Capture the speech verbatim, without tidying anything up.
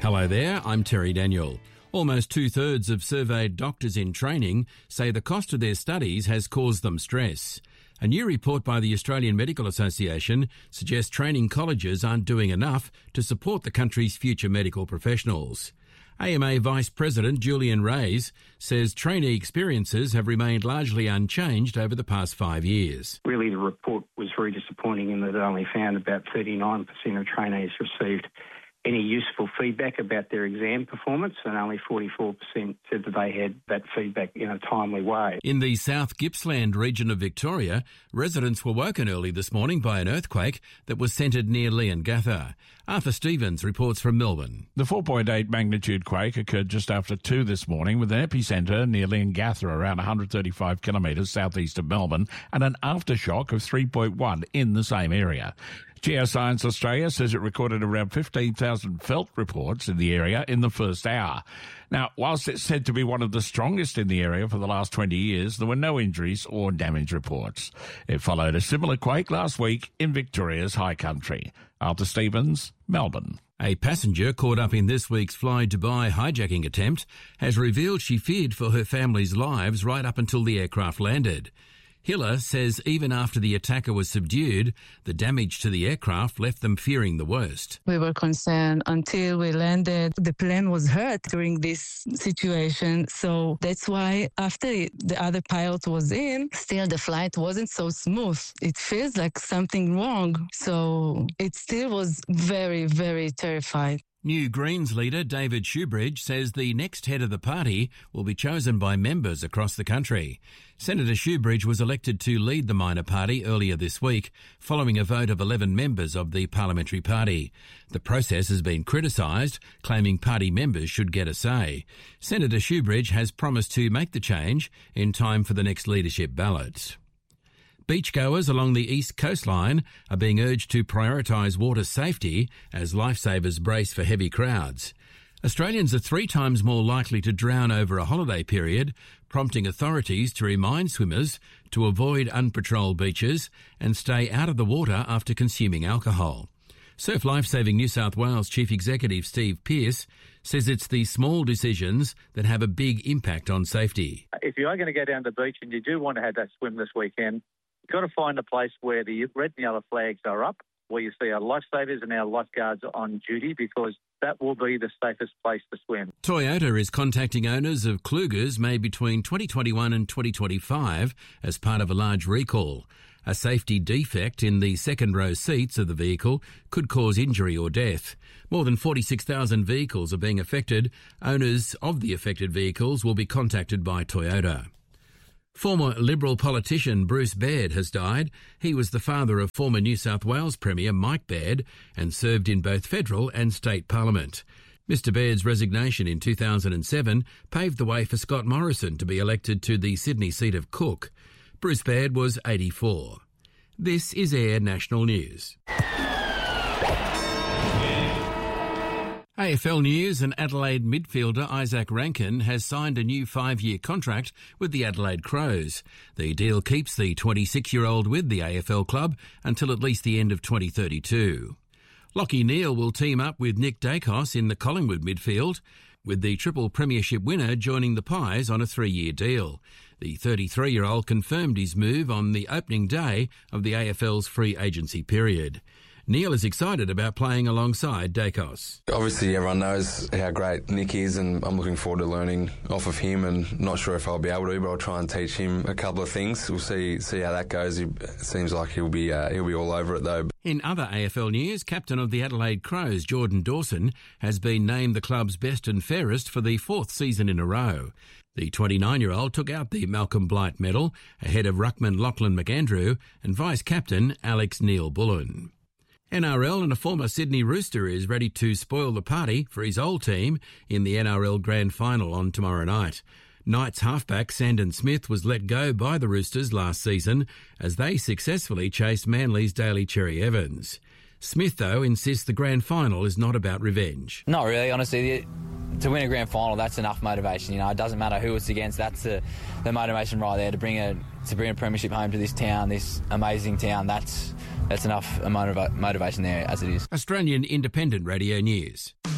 Hello there, I'm Terry Daniel. Almost two-thirds of surveyed doctors in training say the cost of their studies has caused them stress. A new report by the Australian Medical Association suggests training colleges aren't doing enough to support the country's future medical professionals. A M A Vice President Julian Reyes says trainee experiences have remained largely unchanged over the past five years. Really, the report was very disappointing in that it only found about thirty-nine percent of trainees received any useful feedback about their exam performance, and only forty-four percent said that they had that feedback in a timely way. In the South Gippsland region of Victoria, residents were woken early this morning by an earthquake that was centred near Leongatha. Arthur Stevens reports from Melbourne. The four point eight magnitude quake occurred just after two this morning with an epicentre near Leongatha, around one hundred thirty-five kilometres southeast of Melbourne, and an aftershock of three point one in the same area. Geoscience Australia says it recorded around fifteen thousand felt reports in the area in the first hour. Now, whilst it's said to be one of the strongest in the area for the last twenty years, there were no injuries or damage reports. It followed a similar quake last week in Victoria's high country. Arthur Stevens, Melbourne. A passenger caught up in this week's Fly Dubai hijacking attempt has revealed she feared for her family's lives right up until the aircraft landed. Hiller says even after the attacker was subdued, the damage to the aircraft left them fearing the worst. We were concerned until we landed. The plane was hurt during this situation. So that's why after the other pilot was in, still the flight wasn't so smooth. It feels like something wrong. So it still was very, very terrified. New Greens leader David Shoebridge says the next head of the party will be chosen by members across the country. Senator Shoebridge was elected to lead the minor party earlier this week, following a vote of eleven members of the parliamentary party. The process has been criticised, claiming party members should get a say. Senator Shoebridge has promised to make the change in time for the next leadership ballot. Beachgoers along the east coastline are being urged to prioritise water safety as lifesavers brace for heavy crowds. Australians are three times more likely to drown over a holiday period, prompting authorities to remind swimmers to avoid unpatrolled beaches and stay out of the water after consuming alcohol. Surf Lifesaving New South Wales Chief Executive Steve Pearce says it's the small decisions that have a big impact on safety. If you are going to go down to the beach and you do want to have that swim this weekend, you've got to find a place where the red and yellow flags are up, where you see our lifesavers and our lifeguards on duty, because that will be the safest place to swim. Toyota is contacting owners of Klugers made between twenty twenty-one and twenty twenty-five as part of a large recall. A safety defect in the second row seats of the vehicle could cause injury or death. More than forty-six thousand vehicles are being affected. Owners of the affected vehicles will be contacted by Toyota. Former Liberal politician Bruce Baird has died. He was the father of former New South Wales Premier Mike Baird and served in both federal and state parliament. Mister Baird's resignation in two thousand seven paved the way for Scott Morrison to be elected to the Sydney seat of Cook. Bruce Baird was eighty-four. This is Air National News. A F L News and Adelaide midfielder Isaac Rankin has signed a new five-year contract with the Adelaide Crows. The deal keeps the twenty-six-year-old with the A F L club until at least the end of twenty thirty-two. Lachie Neale will team up with Nick Dacos in the Collingwood midfield, with the triple premiership winner joining the Pies on a three-year deal. The thirty-three-year-old confirmed his move on the opening day of the A F L's free agency period. Neale is excited about playing alongside Dacos. Obviously, everyone knows how great Nick is, and I'm looking forward to learning off of him, and not sure if I'll be able to, but I'll try and teach him a couple of things. We'll see see how that goes. It seems like he'll be uh, he'll be all over it, though. In other A F L news, captain of the Adelaide Crows, Jordan Dawson, has been named the club's best and fairest for the fourth season in a row. The twenty-nine-year-old took out the Malcolm Blight medal ahead of ruckman Lachlan McAndrew and vice-captain Alex Neil-Bullen. N R L and a former Sydney Rooster is ready to spoil the party for his old team in the N R L Grand Final on tomorrow night. Knights halfback Sandon Smith was let go by the Roosters last season as they successfully chased Manly's Daly Cherry Evans. Smith, though, insists the grand final is not about revenge. Not really, honestly. To win a grand final, that's enough motivation. You know, it doesn't matter who it's against. That's the, the motivation right there to bring a to bring a premiership home to this town, this amazing town. That's that's enough motiva- motivation there as it is. Australian Independent Radio News.